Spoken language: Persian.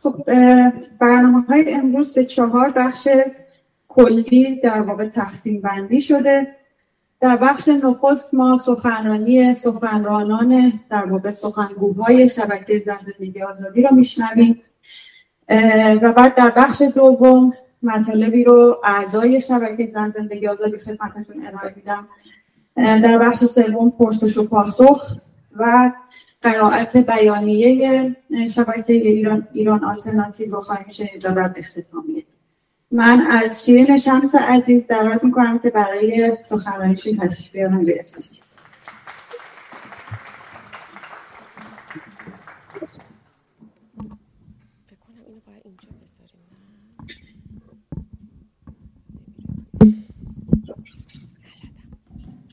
خب برنامه‌های امروز به 4 بخش کلی در واقع تقسیم بندی شده. در بخش نخست ما سخنرانان در واقع سخنگوهای شبکه زن زندگی آزادی رو میشنویم و بعد در بخش دوم مطالبی رو اعضای شبکه زن زندگی آزادی خدمتتون ارائه میدم. در بخش سوم پرسش و پاسخ و قرائت بیانیه شبکه ایران آلترناتیو رو خواهیم شنید در اختتامیه. من از شیرین شمس عزیز دعوت میکنم که برای سخنرانیشون تشریف بیارن.